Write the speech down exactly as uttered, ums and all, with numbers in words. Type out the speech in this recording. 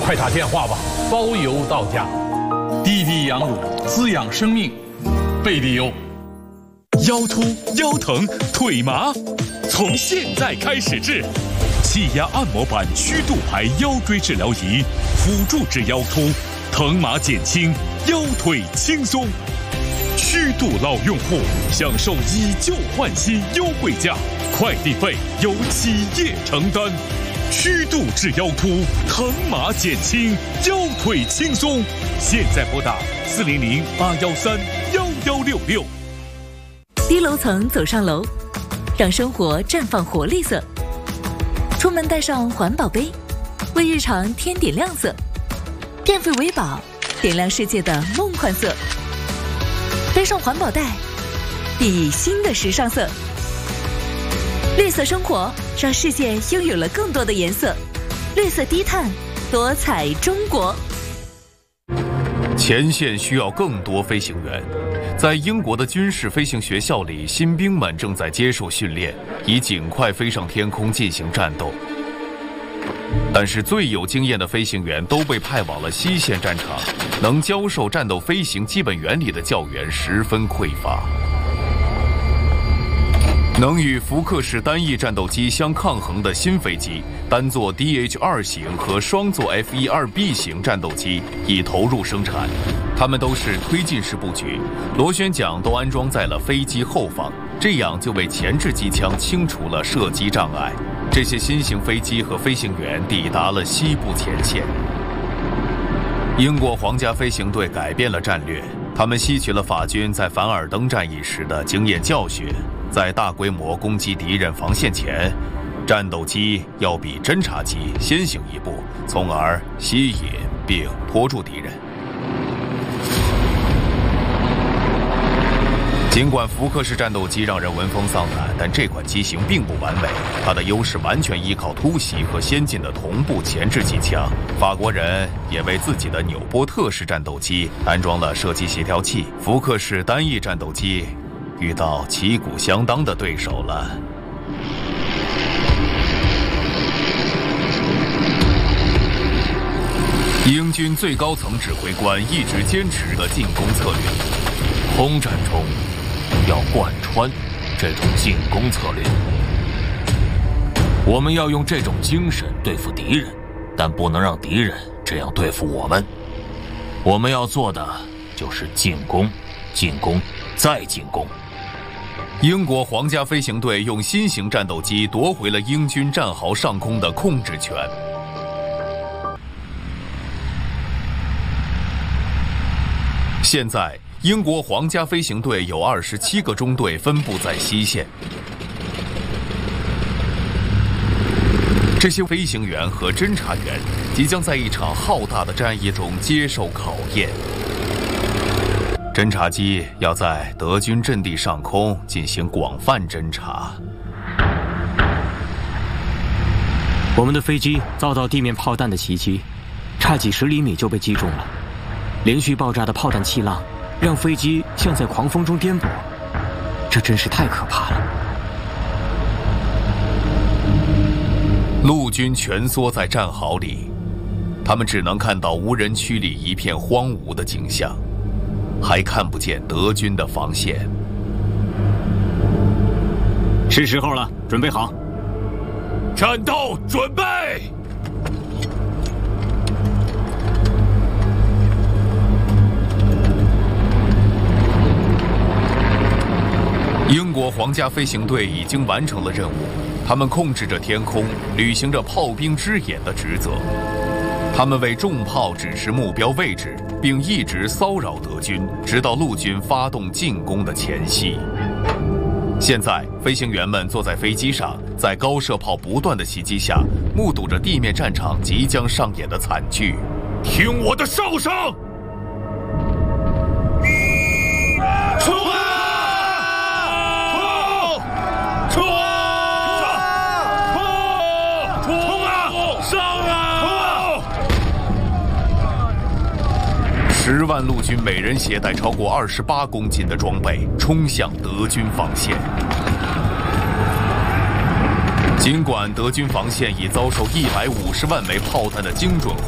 快打电话吧，包邮到家。滴滴羊乳滋养生命，贝利优。 腰突、腰疼、腿麻，从现在开始治。气压按摩板虚度牌腰椎治疗仪，辅助治腰突，疼麻减轻，腰腿轻松。虚度老用户享受以旧换新优惠价，快递费由企业承担。虚度治腰突，疼麻减轻，腰腿轻松。现在拨打四零零八幺三幺幺六六。 低楼层走上楼，让生活绽放活力色。出门带上环保杯，为日常添点亮色。电费为宝，点亮世界的梦幻色。背上环保袋，熠熠新的时尚色。绿色生活，让世界拥有了更多的颜色。绿色低碳，多彩中国。 前线需要更多飞行员。在英国的军事飞行学校里，新兵们正在接受训练，以尽快飞上天空进行战斗。但是最有经验的飞行员都被派往了西线战场，能教授战斗飞行基本原理的教员十分匮乏。能与福克式单翼战斗机相抗衡的新飞机，单座 D H 二 型和双座 F 十二 B 型战斗机已投入生产，它们都是推进式布局，螺旋桨都安装在了飞机后方，这样就为前置机枪清除了射击障碍。这些新型飞机和飞行员抵达了西部前线。英国皇家飞行队改变了战略，他们吸取了法军在凡尔登战役时的经验教训，在大规模攻击敌人防线前，战斗机要比侦察机先行一步，从而吸引并拖住敌人。尽管福克式战斗机让人闻风丧胆，但这款机型并不完美，它的优势完全依靠突袭和先进的同步前置机枪。法国人也为自己的纽波特式战斗机安装了射击协调器。福克式单翼战斗机遇到旗鼓相当的对手了。英军最高层指挥官一直坚持的进攻策略，空战中要贯穿这种进攻策略。 我们要用这种精神对付敌人，但不能让敌人这样对付我们。我们要做的就是进攻，进攻，再进攻。 英国皇家飞行队用新型战斗机夺回了英军战壕上空的控制权。现在，英国皇家飞行队有二十七个中队分布在西线。这些飞行员和侦察员即将在一场浩大的战役中接受考验。侦察机要在德军阵地上空进行广泛侦察。 我们的飞机遭到地面炮弹的袭击，差几十厘米就被击中了。连续爆炸的炮弹气浪让飞机像在狂风中颠簸，这真是太可怕了。 陆军蜷缩在战壕里，他们只能看到无人区里一片荒芜的景象，还看不见德军的防线。 是时候了，准备好， 战斗准备。 英国皇家飞行队已经完成了任务，他们控制着天空，履行着炮兵之眼的职责。他们为重炮指示目标位置，并一直骚扰德军，直到陆军发动进攻的前夕。现在，飞行员们坐在飞机上，在高射炮不断的袭击下，目睹着地面战场即将上演的惨剧。 听我的哨声！冲啊！冲啊！冲！冲啊！上啊！ 十万陆军每人携带超过二十八公斤的装备，冲向德军防线。尽管德军防线已遭受一百五十万枚炮弹的精准